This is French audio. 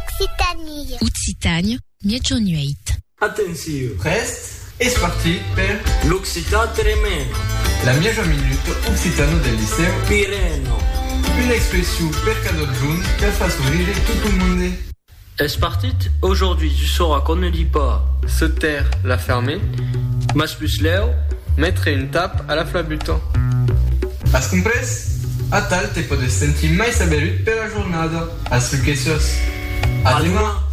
Occitanie. Occitanie, mietjo nueit. Attenzione. Prest, è partito per l'Occità tremendo. La mia minute occitano del liceo Pireno. Un'expression per cadeau de jaune per faire sourire tout le monde. Est partit aujourd'hui, tu sauras qu'on ne dit pas se taire, la fermer, mas plus Léo, mettre une tape à la flabutant. Has compres? A tal te podes sentir mai saberut per la giornata. As riquesos. A demain.